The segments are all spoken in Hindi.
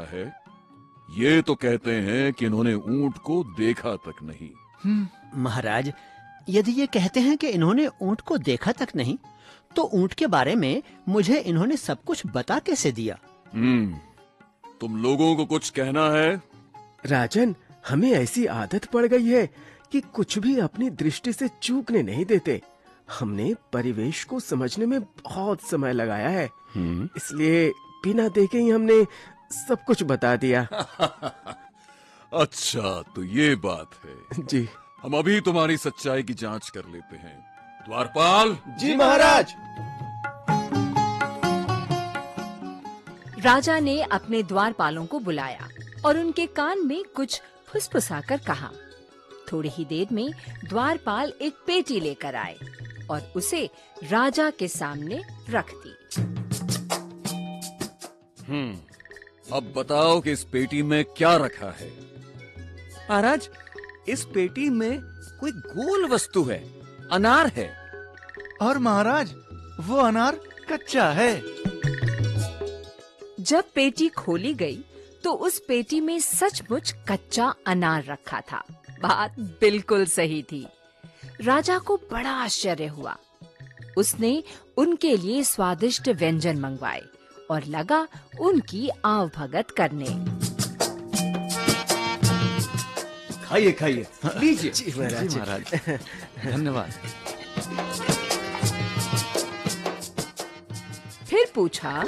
है? ये तो कहते हैं कि इन्होंने ऊंट को देखा तक नहीं। महाराज, यदि ये कहते हैं कि इन्होंने ऊंट को देखा तक नहीं, तो ऊंट के बारे में मुझे इन्होंने सब कुछ बता कैसे दिया? तुम लोगों को कुछ कहना है? राजन, हमें ऐसी आदत पड़ गई है कि कुछ भी अपनी दृष्टि से चूकने नहीं देते। हमने परिवेश को समझने में बहुत समय लगाया है, इसलिए बिना देखे ही हमने सब कुछ बता दिया। अच्छा, तो ये बात है। जी, हम अभी तुम्हारी सच्चाई की जांच कर लेते हैं। द्वारपाल। जी महाराज। राजा ने अपने द्वारपालों को बुलाया और उनके कान में कुछ फुसफुसाकर कहा। थोड़ी ही देर में द्वारपाल एक पेटी लेकर आए और उसे राजा के सामने रख दी। अब बताओ कि इस पेटी में क्या रखा है? महाराज, इस पेटी में कोई गोल वस्तु है, अनार है। और महाराज, वो अनार कच्चा है। जब पेटी खोली गई तो उस पेटी में सचमुच कच्चा अनार रखा था। बात बिल्कुल सही थी। राजा को बड़ा आश्चर्य हुआ। उसने उनके लिए स्वादिष्ट व्यंजन मंगवाए और लगा उनकी आवभगत करने। खाइए खाइए, लीजिए। जी महाराज। धन्यवाद। फिर पूछा,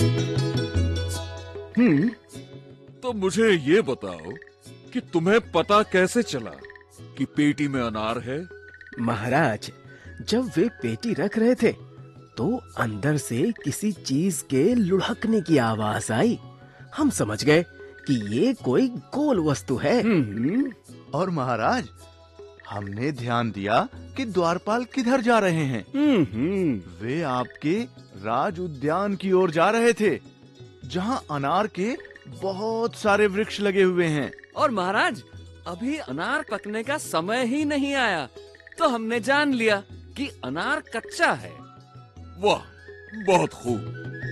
तो मुझे ये बताओ कि तुम्हें पता कैसे चला कि पेटी में अनार है? महाराज, जब वे पेटी रख रहे थे तो अंदर से किसी चीज के लुढ़कने की आवाज आई। हम समझ गए कि ये कोई गोल वस्तु है। और महाराज, हमने ध्यान दिया कि द्वारपाल किधर जा रहे हैं। वे आपके राज उद्यान की ओर जा रहे थे, जहाँ अनार के बहुत सारे वृक्ष लगे हुए हैं। और महाराज, अभी अनार पकने का समय ही नहीं आया, तो हमने जान लिया कि अनार कच्चा है। वाह, बहुत खूब।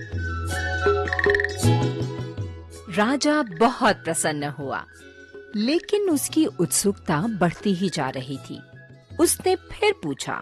राजा बहुत प्रसन्न हुआ, लेकिन उसकी उत्सुकता बढ़ती ही जा रही थी। उसने फिर पूछा,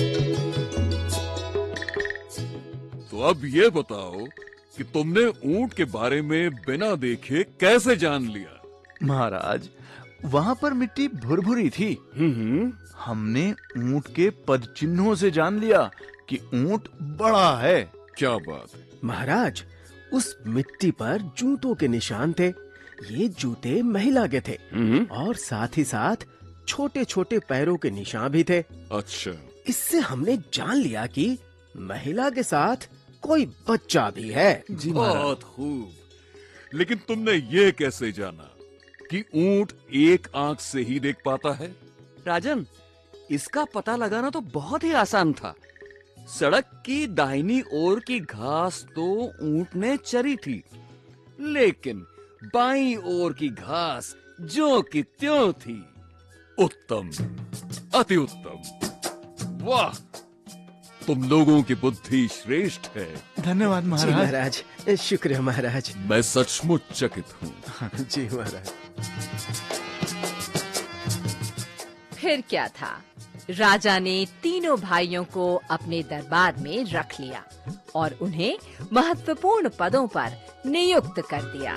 तो अब ये बताओ कि तुमने ऊंट के बारे में बिना देखे कैसे जान लिया? महाराज, वहाँ पर मिट्टी भुरभुरी थी। हमने ऊंट के पद चिन्हों से जान लिया कि ऊंट बड़ा है। क्या बात है। महाराज, उस मिट्टी पर जूतों के निशान थे। ये जूते महिला के थे और साथ ही साथ छोटे छोटे पैरों के निशान भी थे। अच्छा, इससे हमने जान लिया कि महिला के साथ कोई बच्चा भी है। जी बहुत खूब। लेकिन तुमने ये कैसे जाना कि ऊंट एक आंख से ही देख पाता है? राजन, इसका पता लगाना तो बहुत ही आसान था। सड़क की दाहिनी ओर की घास तो ऊंट ने चरी थी, लेकिन बाईं ओर की घास ज्यों की त्यों थी। उत्तम, अति उत्तम। वाह, तुम लोगों की बुद्धि श्रेष्ठ है। धन्यवाद जी महाराज। महाराज, शुक्रिया महाराज। मैं सचमुच चकित हूँ। जी महाराज। फिर क्या था, राजा ने तीनों भाइयों को अपने दरबार में रख लिया और उन्हें महत्वपूर्ण पदों पर नियुक्त कर दिया।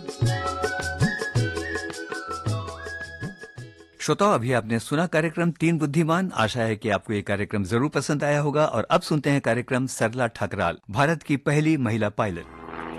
श्रोताओ, अभी आपने सुना कार्यक्रम तीन बुद्धिमान। आशा है कि आपको ये कार्यक्रम जरूर पसंद आया होगा। और अब सुनते हैं कार्यक्रम सरला ठकराल, भारत की पहली महिला पायलट।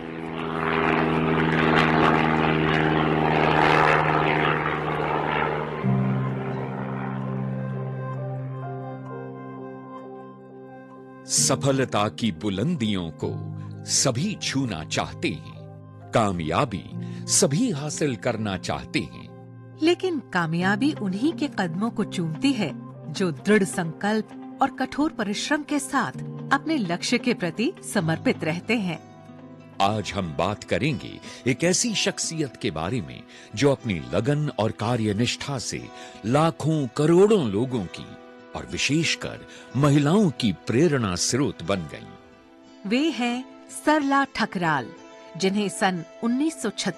सफलता की बुलंदियों को सभी छूना चाहते हैं, कामयाबी सभी हासिल करना चाहते हैं, लेकिन कामयाबी उन्हीं के कदमों को चूमती है जो दृढ़ संकल्प और कठोर परिश्रम के साथ अपने लक्ष्य के प्रति समर्पित रहते हैं। आज हम बात करेंगे एक ऐसी शख्सियत के बारे में जो अपनी लगन और कार्यनिष्ठा से लाखों करोड़ों लोगों की और विशेषकर महिलाओं की प्रेरणा स्रोत बन गईं। वे हैं सरला ठकराल, जिन्हें सन